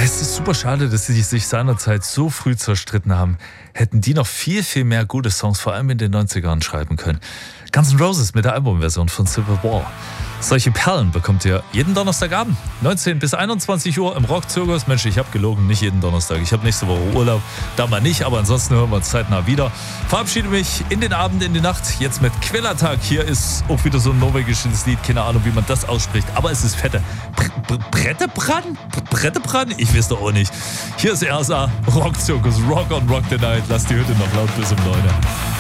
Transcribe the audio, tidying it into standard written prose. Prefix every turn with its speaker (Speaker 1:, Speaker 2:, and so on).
Speaker 1: Es ist super schade, dass sie sich seinerzeit so früh zerstritten haben. Hätten die noch viel, viel mehr gute Songs, vor allem in den 90ern, schreiben können. Guns N' Roses mit der Albumversion von Civil War. Solche Perlen bekommt ihr jeden Donnerstagabend, 19 bis 21 Uhr im Rockzirkus. Mensch, ich habe gelogen, nicht jeden Donnerstag. Ich habe nächste Woche Urlaub, da mal nicht, aber ansonsten hören wir uns zeitnah wieder. Verabschiede mich in den Abend, in die Nacht, jetzt mit Quellertag. Hier ist auch wieder so ein norwegisches Lied, keine Ahnung, wie man das ausspricht, aber es ist fette. Brettebran? Ich weiß doch auch nicht. Hier ist RSA, Rockzirkus, Rock on Rock the Night. Lasst die Hütte noch laut bis um 9 Uhr.